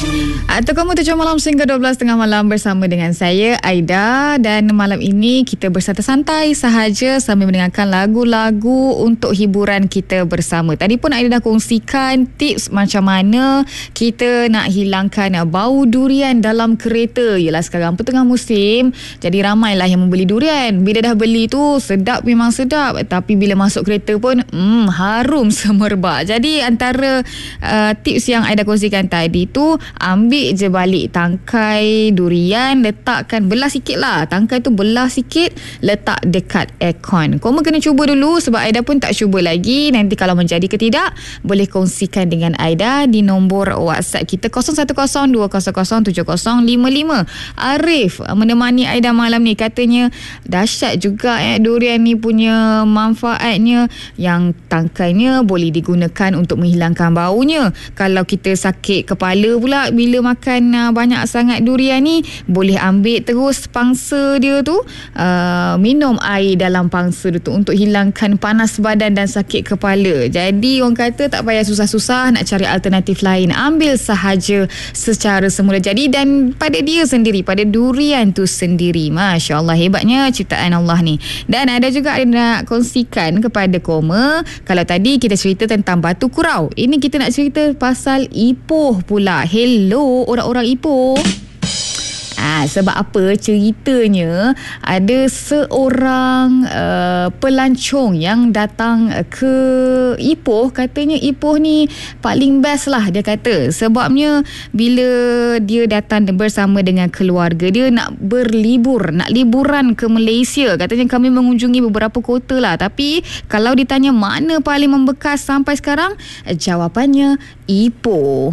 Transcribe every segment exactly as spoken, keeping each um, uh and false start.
Atau kamu tujuh malam sehingga dua belas tengah malam bersama dengan saya, Aida. Dan malam ini kita bersantai-santai sahaja sambil mendengarkan lagu-lagu untuk hiburan kita bersama. Tadi pun Aida dah kongsikan tips macam mana kita nak hilangkan bau durian dalam kereta. Yelah sekarang pun tengah musim, jadi ramailah yang membeli durian. Bila dah beli tu sedap, memang sedap, tapi bila masuk kereta pun hmm, harum semerbak. Jadi antara uh, tips yang Aida kongsikan tadi tu, ambil je balik tangkai durian, letakkan, belah sikit lah tangkai tu, belah sikit, letak dekat aircon. Korang kena cuba dulu sebab Aida pun tak cuba lagi. Nanti kalau menjadi ke tidak, boleh kongsikan dengan Aida di nombor WhatsApp kita kosong satu kosong dua kosong kosong tujuh kosong lima lima. Arif menemani Aida malam ni, katanya dahsyat juga eh, durian ni punya manfaatnya, yang tangkainya boleh digunakan untuk menghilangkan baunya. Kalau kita sakit kepala pula bila makan uh, banyak sangat durian ni, boleh ambil terus pangsa dia tu, uh, minum air dalam pangsa dia tu untuk hilangkan panas badan dan sakit kepala. Jadi orang kata tak payah susah-susah nak cari alternatif lain, ambil sahaja secara semula jadi. Dan pada dia sendiri, pada durian tu sendiri, Masya Allah, hebatnya ciptaan Allah ni. Dan ada juga ada nak kongsikan kepada Koma, kalau tadi kita cerita tentang batu kurau, ini kita nak cerita pasal Ipoh pula. Hello orang-orang Ipoh. Ah, sebab apa? Ceritanya ada seorang uh, pelancong yang datang ke Ipoh. Katanya Ipoh ni paling best lah, dia kata. Sebabnya bila dia datang bersama dengan keluarga dia nak berlibur, nak liburan ke Malaysia. Katanya kami mengunjungi beberapa kota lah, tapi kalau ditanya mana paling membekas sampai sekarang, jawapannya Ipoh.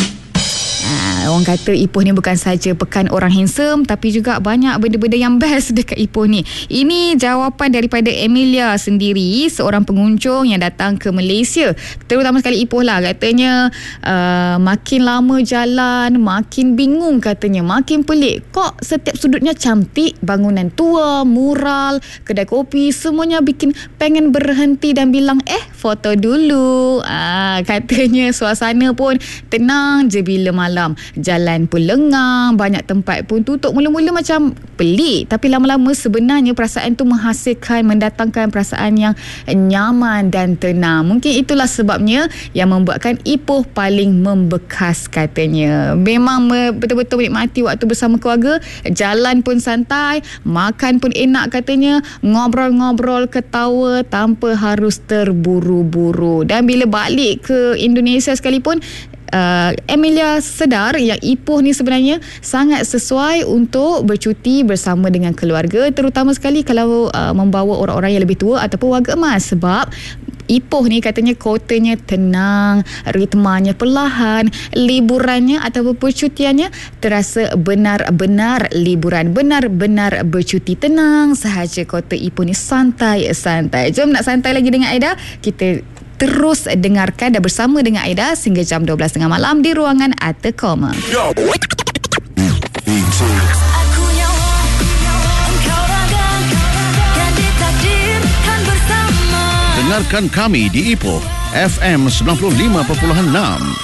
Ha, orang kata Ipoh ni bukan saja pekan orang handsome, tapi juga banyak benda-benda yang best dekat Ipoh ni. Ini jawapan daripada Emilia sendiri, seorang pengunjung yang datang ke Malaysia, terutama sekali Ipoh lah. Katanya uh, makin lama jalan makin bingung, katanya makin pelik. Kok setiap sudutnya cantik, bangunan tua, mural, kedai kopi, semuanya bikin pengen berhenti dan bilang eh foto dulu. Ah, katanya suasana pun tenang je bila malam. Jalan pun lengang, banyak tempat pun tutup. Mula-mula macam pelik, tapi lama-lama sebenarnya perasaan tu menghasilkan, mendatangkan perasaan yang nyaman dan tenang. Mungkin itulah sebabnya yang membuatkan Ipoh paling membekas, katanya. Memang betul-betul menikmati waktu bersama keluarga, jalan pun santai, makan pun enak, katanya. Ngobrol-ngobrol, ketawa tanpa harus terburu-buru. Dan bila balik ke Indonesia sekalipun, Uh, Emilia sedar yang Ipoh ni sebenarnya sangat sesuai untuk bercuti bersama dengan keluarga, terutama sekali kalau uh, membawa orang-orang yang lebih tua ataupun warga emas. Sebab Ipoh ni katanya kotanya tenang, ritmanya perlahan, liburannya ataupun percutiannya terasa benar-benar liburan, benar-benar bercuti tenang sahaja. Kota Ipoh ni santai-santai. Jom nak santai lagi dengan Aida. Kita terus dengarkan dan bersama dengan Aida sehingga jam dua belas tengah malam di ruangan Atta Koma. Dengarkan kami di Ipoh F M sembilan puluh lima perpuluhan enam.